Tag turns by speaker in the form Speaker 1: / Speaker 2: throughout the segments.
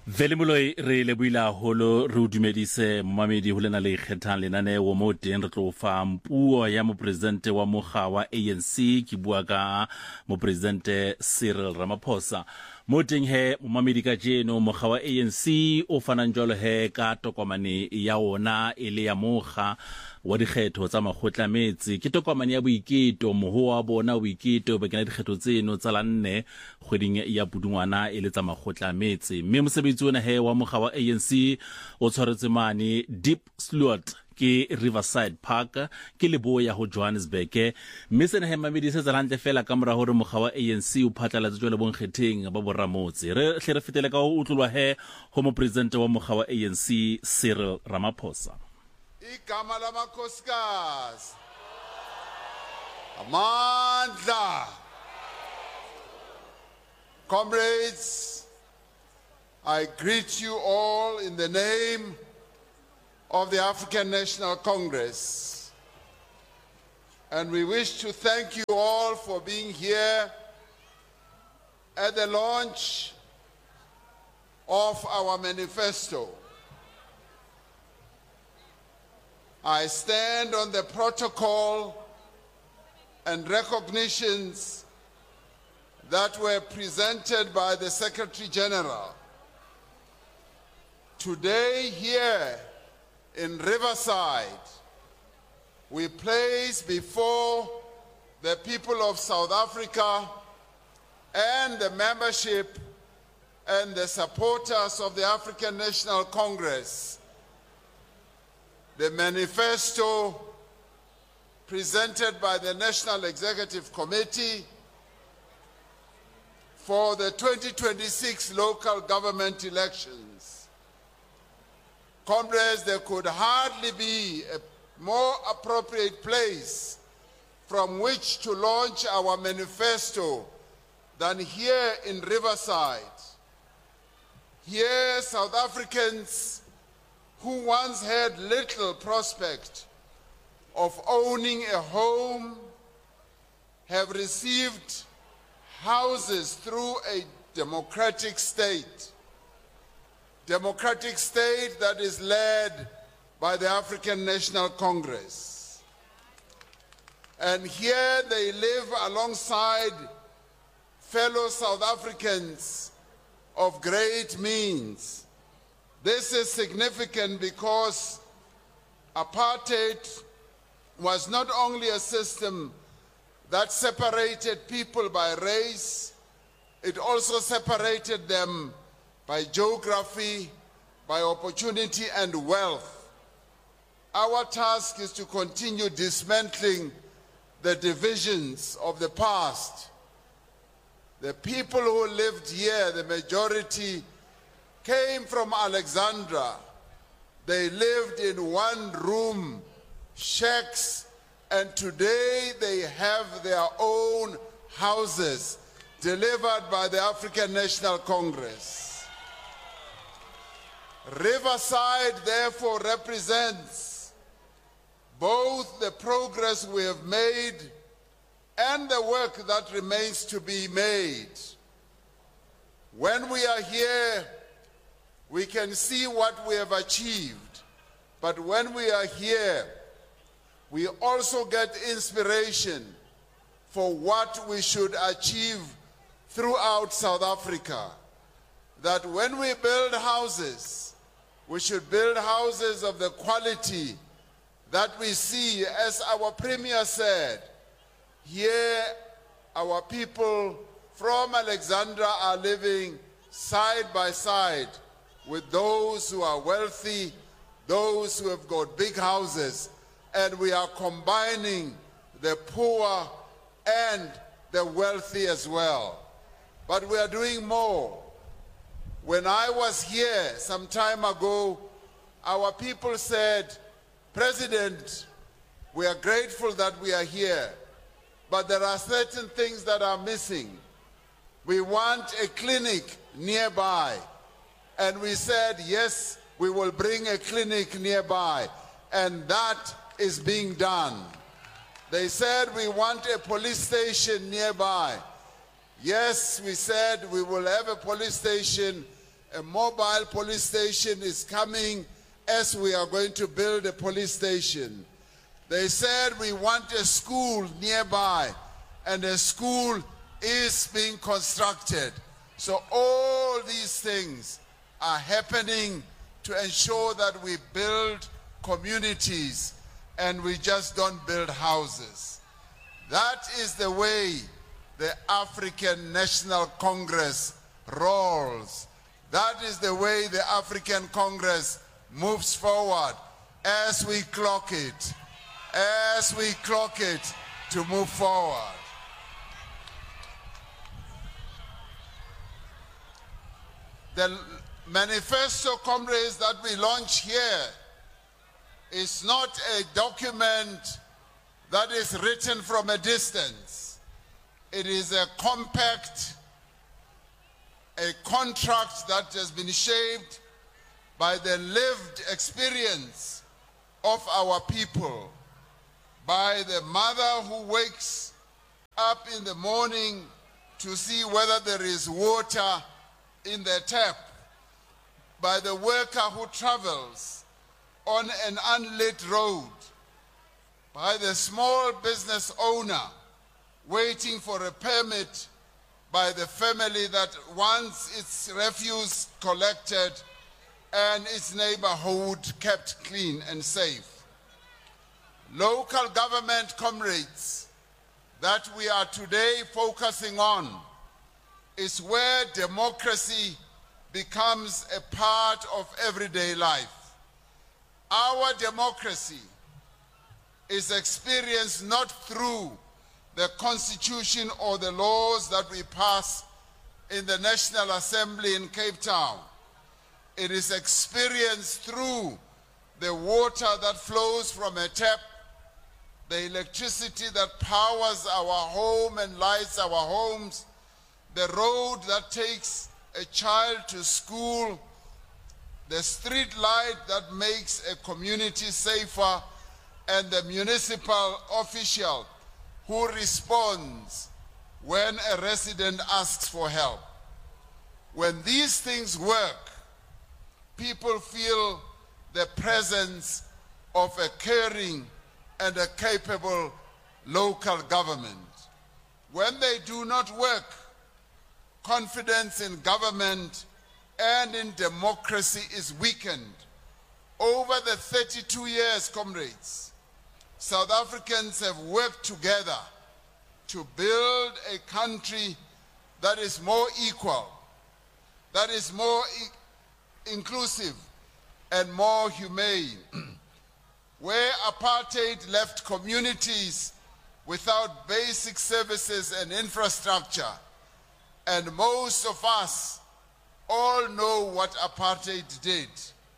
Speaker 1: Velimoloi re lebuila holo re dumedise mmamedi ho lena le ikgethang lenaneo mo teng re tlo fa puo ya mopresidente wa mokga wa ANC ke bua ka mopresidente Cyril Ramaphosa mo teng he mmamedi ka jeno mokga wa ANC o fanang jwalo he ka tokomane ya ona ele ya mokga wa dikgetho tsa makgotla metsi ke tokomane ya boiketo moho wa bona boiketo bakeng la dikgetho tseno tsa la 4 kgweding ya Pudungwana ele tsa makgotla metsi mme mosebetsi ona he wa mokga wa ANC o tshwaretse mane Deep Slot ke Riverside Park ke Leboya ho Johannesburg mme sena he mamedi se tsalantle fela ka mora hore mokga wa ANC o phatlalatse jwale bonkgetheng ba boramotse re hle re fetele ka ho utlwa he ho mo president wa mokga wa ANC Cyril Ramaphosa.
Speaker 2: Igama lamakhosikazi amandla. Comrades, I greet you all in the name of the African National Congress, and we wish to thank you all for being here at the launch of our manifesto. I stand on the protocol and recognitions that were presented by the Secretary General. Today here in Riverside, we place before the people of South Africa and the membership and the supporters of the African National Congress the manifesto presented by the National Executive Committee for the 2026 local government elections. Comrades, there could hardly be a more appropriate place from which to launch our manifesto than here in Riverside. Here, South Africans who once had little prospect of owning a home have received houses through a democratic state that is led by the African National Congress. And here they live alongside fellow South Africans of great means. This is significant because apartheid was not only a system that separated people by race, it also separated them by geography, by opportunity and wealth. Our task is to continue dismantling the divisions of the past. The people who lived here, the majority, came from Alexandra. They lived in one-room shacks, and today they have their own houses delivered by the African National Congress. Riverside, therefore, represents both the progress we have made and the work that remains to be made. When we are here, we can see what we have achieved, but when we are here, we also get inspiration for what we should achieve throughout South Africa. That when we build houses, we should build houses of the quality that we see, as our Premier said. Here, our people from Alexandra are living side by side with those who are wealthy, those who have got big houses, and we are combining the poor and the wealthy as well. But we are doing more. When I was here some time ago, our people said, President, we are grateful that we are here, but there are certain things that are missing. We want a clinic nearby. And we said, yes, we will bring a clinic nearby. And that is being done. They said, we want a police station nearby. Yes, we said we will have a police station a mobile police station is coming as we are going to build a police station. They said we want a school nearby, and a school is being constructed. So all these things are happening to ensure that we build communities and we just don't build houses. That is the way the African National Congress rolls. That is the way the African Congress moves forward as we clock it to move forward. The manifesto, comrades, that we launch here is not a document that is written from a distance. It is a compact, a contract that has been shaped by the lived experience of our people, by the mother who wakes up in the morning to see whether there is water in the tap, by the worker who travels on an unlit road, by the small business owner waiting for a permit, by the family that wants its refuse collected and its neighborhood kept clean and safe. Local government, comrades, that we are today focusing on is where democracy becomes a part of everyday life. Our democracy is experienced not through the Constitution or the laws that we pass in the National Assembly in Cape Town. It is experienced through the water that flows from a tap, the electricity that powers our home and lights our homes, the road that takes a child to school, the street light that makes a community safer, and the municipal official who responds when a resident asks for help. When these things work, people feel the presence of a caring and a capable local government. When they do not work, confidence in government and in democracy is weakened. Over the 32 years, comrades, South Africans have worked together to build a country that is more equal, that is more inclusive and more humane, where apartheid left communities without basic services and infrastructure. And most of us all know what apartheid did.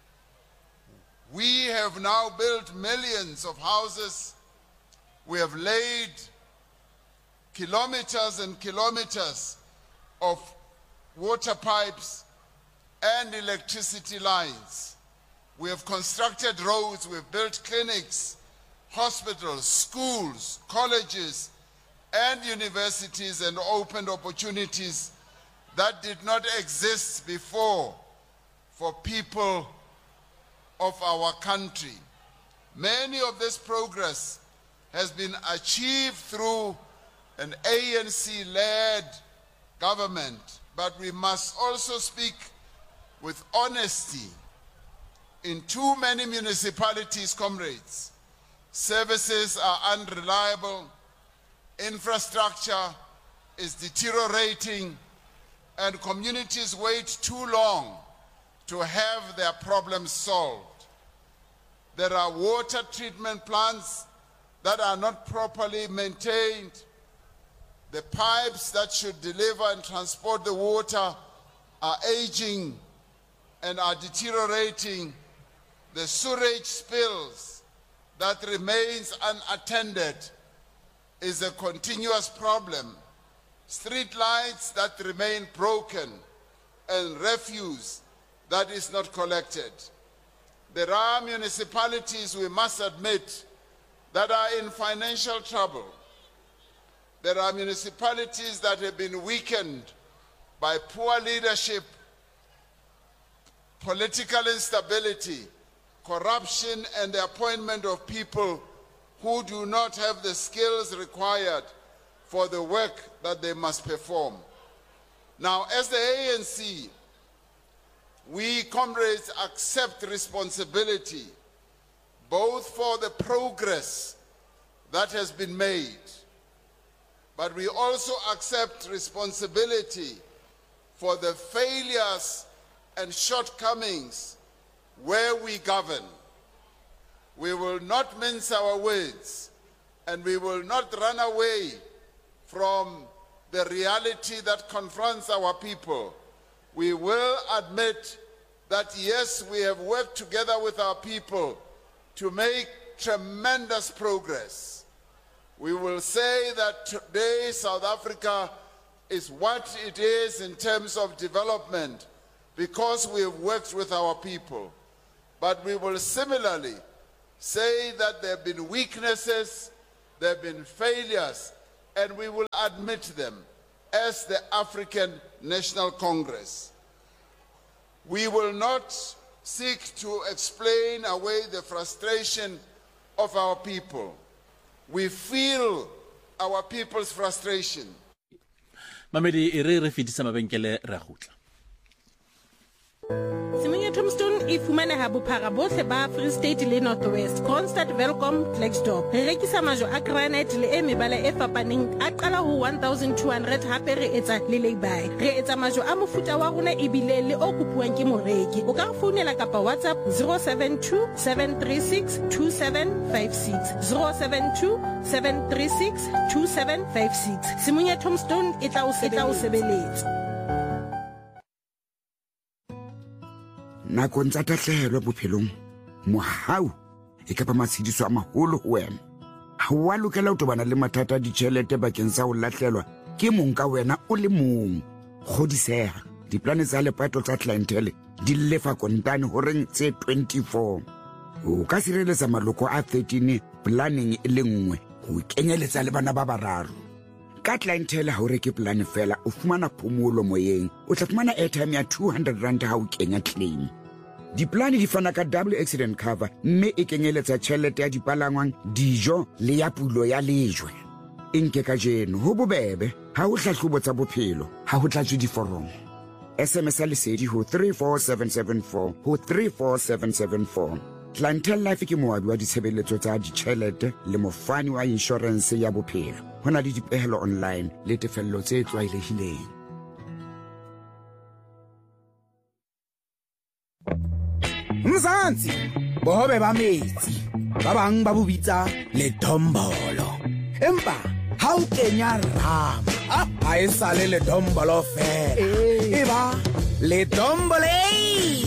Speaker 2: We have now built millions of houses. We have laid kilometers and kilometers of water pipes and electricity lines. We have constructed roads, we've built clinics, hospitals, schools, colleges, and universities, and opened opportunities that did not exist before for people of our country. Many of this progress has been achieved through an ANC-led government, but we must also speak with honesty. In too many municipalities, comrades, services are unreliable, infrastructure is deteriorating, and communities wait too long to have their problems solved. There are water treatment plants that are not properly maintained. The pipes that should deliver and transport the water are aging and are deteriorating. The sewage spills that remains unattended is a continuous problem. Street lights that remain broken and refuse that is not collected. There are municipalities, we must admit, that are in financial trouble. There are municipalities that have been weakened by poor leadership political instability, corruption, and the appointment of people who do not have the skills required for the work that they must perform. Now, as the ANC, we, comrades, accept responsibility both for the progress that has been made, but we also accept responsibility for the failures and shortcomings where we govern. We will not mince our words, and we will not run away from the reality that confronts our people. We will admit that, yes, we have worked together with our people to make tremendous progress. We will say that today South Africa is what it is in terms of development because we have worked with our people. But we will similarly say that there have been weaknesses, there have been failures, and we will admit them as the African National Congress. We will not seek to explain away the frustration of our people. We feel our people's frustration.
Speaker 1: Mamedi re fitisa mabenkele ra gutla.
Speaker 3: Simonye Tombstone e fumaneha bophara bohle ba Free State le North West, Kroonstad, Welkom, Klerksdorp. Re rekisa majo a granite le e mebala e fapaneng a qala ho 1200 hape re etsa le lay-by. Re etsa majo a mofuta wa rona ebile le o kopuwang ke moreki. O ka re founela kapa WhatsApp 072 736 2756 072 736 2756. Simonye Tombstone e tla o sebeletsa.
Speaker 4: Nakong tsa tahlehelo bophelong mohau e ka ba matshidiso a maholo ho wena. Ha wa lokela ho tobana le mathata a ditjhelete bakeng sa ho lahlelwa ke mong ka wena o le mong. Kgodiseha diplane tsa lepato tsa clientele di lefa kontane horeng tse 24. O ka sireletsa maloko a 13 planning e le nngwe ho kenyeletsa le bana ba bararo. Ka clientele ha o reke plan fela o fumana phomolo moyeng, o tla fumana airtime ya 200 rand ha o kenya claim. Diplane di fana ka double accident cover mme e kenyeletsa tjhelete ya dipalangwang, dijo le ya pulo ya lejwe. Nke ka jeno ho bobebe ha o hlahlobo tsa bophelo ha ho tlatswe diforomo. SMS lesedi ho 34774 ho 34774. Clientele Life ke moabi wa ditshebeletso tsa ditjhelete le mofani wa insurance ya bophelo. Hona le dipehelo online le tefello tse tlwaelehileng.
Speaker 5: Mzansi bohobe ba metsi ba bang ba bobitsa le dombolo. Empa ha o kenya rama ha e sale le dombolo fela. Eba le dombolo